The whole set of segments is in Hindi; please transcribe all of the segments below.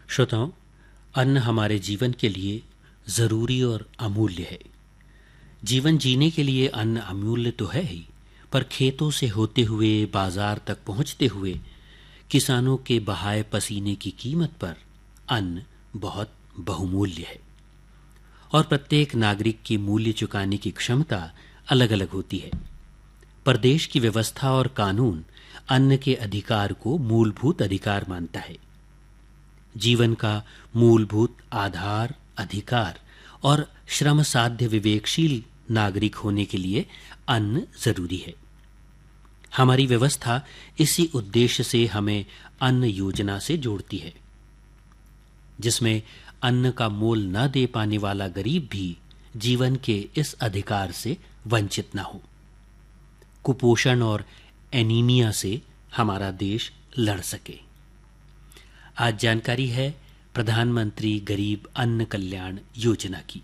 श्रोताओं, अन्न हमारे जीवन के लिए ज़रूरी और अमूल्य है। जीवन जीने के लिए अन्न अमूल्य तो है ही, पर खेतों से होते हुए बाजार तक पहुंचते हुए किसानों के बहाए पसीने की कीमत पर अन्न बहुत बहुमूल्य है और प्रत्येक नागरिक की मूल्य चुकाने की क्षमता अलग अलग होती है। पर देश की व्यवस्था और कानून अन्न के अधिकार को मूलभूत अधिकार मानता है। जीवन का मूलभूत आधार, अधिकार और श्रम साध्य विवेकशील नागरिक होने के लिए अन्न जरूरी है। हमारी व्यवस्था इसी उद्देश्य से हमें अन्न योजना से जोड़ती है, जिसमें अन्न का मोल न दे पाने वाला गरीब भी जीवन के इस अधिकार से वंचित न हो। कुपोषण और एनीमिया से हमारा देश लड़ सके। आज जानकारी है प्रधानमंत्री गरीब अन्न कल्याण योजना की।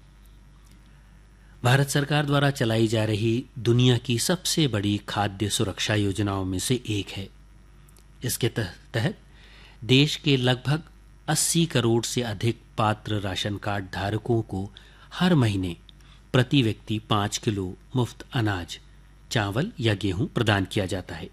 भारत सरकार द्वारा चलाई जा रही दुनिया की सबसे बड़ी खाद्य सुरक्षा योजनाओं में से एक है। इसके तहत देश के लगभग 80 करोड़ से अधिक पात्र राशन कार्ड धारकों को हर महीने प्रति व्यक्ति 5 किलो मुफ्त अनाज, चावल या गेहूं प्रदान किया जाता है।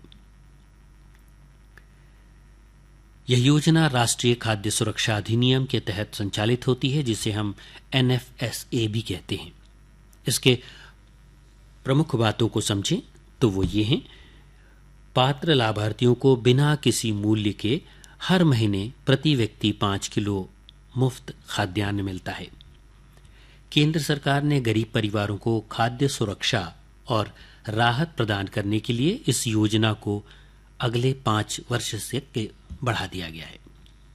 यह योजना राष्ट्रीय खाद्य सुरक्षा अधिनियम के तहत संचालित होती है, जिसे हम NFSA भी कहते हैं। इसके प्रमुख बातों को समझें तो वो ये हैं: पात्र लाभार्थियों को बिना किसी मूल्य के हर महीने प्रति व्यक्ति 5 किलो मुफ्त खाद्यान्न मिलता है। केंद्र सरकार ने गरीब परिवारों को खाद्य सुरक्षा और राहत प्रदान करने के लिए इस योजना को अगले 5 वर्ष से बढ़ा दिया गया है।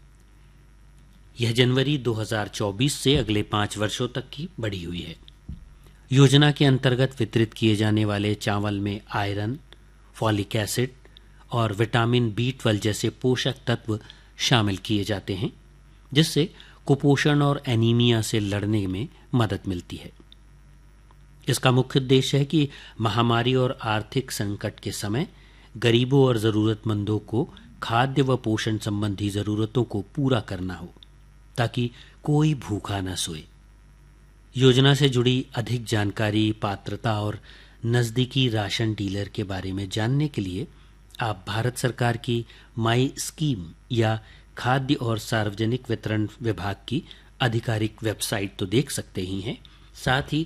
यह जनवरी 2024 से अगले 5 वर्षों तक की बढ़ी हुई है। योजना के अंतर्गत वितरित किए जाने वाले चावल में आयरन, फॉलिक एसिड और विटामिन B12 जैसे पोषक तत्व शामिल किए जाते हैं, जिससे कुपोषण और एनीमिया से लड़ने में मदद मिलती है। इसका मुख्य उद्देश्य है कि महामारी और आर्थिक संकट के समय गरीबों और ज़रूरतमंदों को खाद्य व पोषण संबंधी ज़रूरतों को पूरा करना हो, ताकि कोई भूखा न सोए। योजना से जुड़ी अधिक जानकारी, पात्रता और नज़दीकी राशन डीलर के बारे में जानने के लिए आप भारत सरकार की माई स्कीम या खाद्य और सार्वजनिक वितरण विभाग की आधिकारिक वेबसाइट तो देख सकते ही हैं, साथ ही